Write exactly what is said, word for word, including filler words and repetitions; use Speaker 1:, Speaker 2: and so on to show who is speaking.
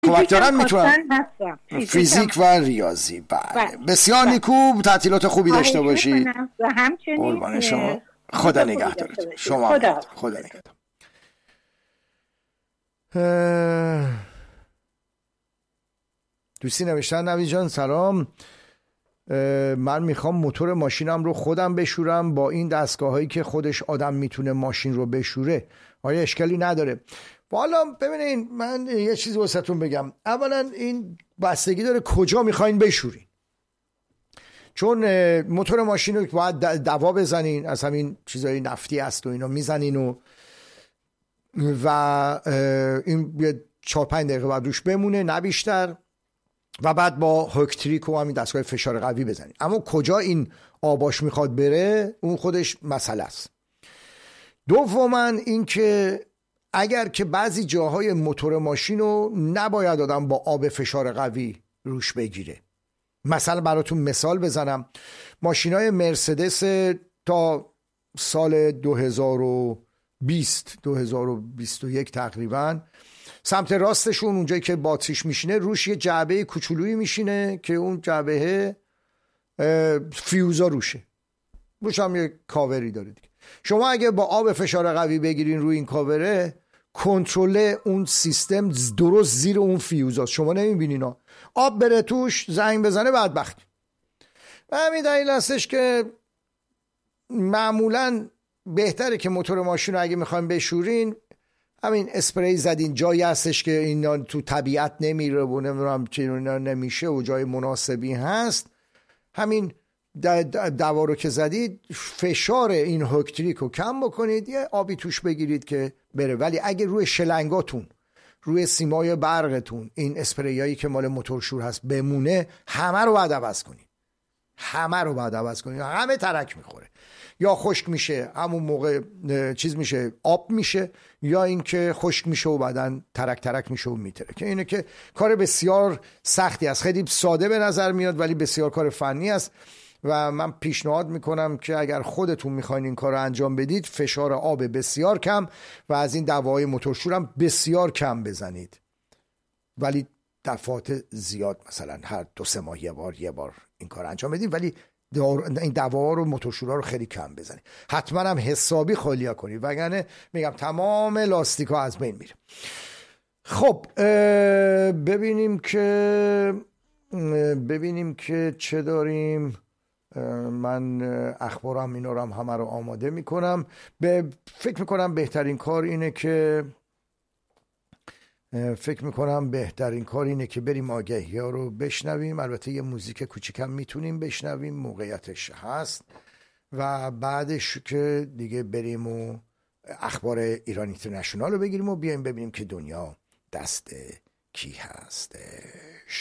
Speaker 1: کمک دارن میتونن
Speaker 2: فیزیک,
Speaker 1: فیزیک و ریاضی. بله, بله. بسیار بله. نیکو، تعطیلات خوبی داشته باشید.
Speaker 2: همچنین
Speaker 1: شما. خدا نگهدارت. شما خدا خدا نگهدار. دوستی نوشتن نوید جان سلام، من میخوام موتور ماشینم رو خودم بشورم با این دستگاه هایی که خودش آدم میتونه ماشین رو بشوره، آیا اشکالی نداره؟ والا ببینین من یه چیزی واسهتون بگم. اولا این بستگی داره کجا میخواین بشورین، چون موتور ماشین رو باید دوا بزنین، از همین چیزای نفتی هست و اینا میزنین و و این یه چهار پنج دقیقه بعد روش بمونه نه بیشتر، و بعد با هوکتریک و همین دستگاه فشار قوی بزنین. اما کجا این آباش میخواد بره اون خودش مسئله است. دوما این که اگر که بعضی جاهای موتور ماشین رو نباید آدم با آب فشار قوی روش بگیره. مثلا براتون مثال بزنم، ماشینای مرسدس تا سال دو هزار و بیست دو هزار و بیست و یک تقریبا سمت راستشون اونجایی که باتریش میشینه روش یه جعبه کوچولویی میشینه که اون جعبه فیوزا روشه، روش هم یه کاوری داره دیگه. شما اگه با آب فشار قوی بگیرین روی این کاوره، کنترل اون سیستم درست زیر اون فیوزاست، شما نمیبینین ها. آب بره توش زنگ بزنه بدبخت. و همین دلیل هستش که معمولا بهتره که موتور ماشین رو اگه میخوایم بشورین همین اسپری زدین، جایی هستش که اینا تو طبیعت نمیره و نمیدونم چی نمیشه و جای مناسبی هست، همین دوا رو که زدید فشار این هوکتریک رو کم بکنید، یه آبی توش بگیرید که بره. ولی اگه روی شلنگاتون، روی سیمای برقتون این اسپریایی که مال موتورشور هست بمونه، همه رو بعد عوض کنید، همه رو بعد عوض کنید، همه ترک میخوره، یا خشک میشه همون موقع چیز میشه آب میشه، یا اینکه خشک میشه و بعدن ترک ترک میشه و میتره، که اینه که کار بسیار سختی است. خیلی ساده به نظر میاد ولی بسیار کار فنی است و من پیشنهاد میکنم که اگر خودتون میخواین این کار رو انجام بدید، فشار آب بسیار کم و از این دواهای موتورشور هم بسیار کم بزنید، ولی دفعات زیاد، مثلا هر دو سه ماه یه بار یه بار این کار انجام بدید، ولی این دواها رو موتورشورا رو خیلی کم بزنید. حتما هم حسابی خالیا کنید وگرنه میگم تمام لاستیکا از بین میره. خب ببینیم که ببینیم که چه داریم. من اخبارم اینا رو هم همه رو آماده میکنم. به فکر میکنم بهترین کار اینه که فکر میکنم بهترین کار اینه که بریم آگهی ها رو بشنویم. البته یه موزیک کوچیکم میتونیم بشنویم، موقعیتش هست، و بعدش که دیگه بریم و اخبار ایران اینترنشنال رو بگیریم و بیایم ببینیم که دنیا دست کی هست.